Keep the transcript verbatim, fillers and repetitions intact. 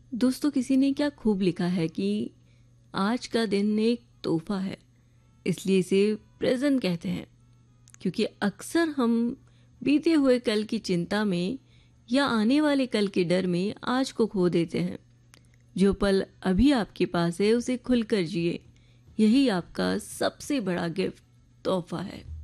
दोस्तों, किसी ने क्या खूब लिखा है कि आज का दिन एक तोहफा है, इसलिए इसे प्रेजेंट कहते हैं। क्योंकि अक्सर हम बीते हुए कल की चिंता में या आने वाले कल के डर में आज को खो देते हैं। जो पल अभी आपके पास है उसे खुलकर जिए, यही आपका सबसे बड़ा गिफ्ट तोहफा है।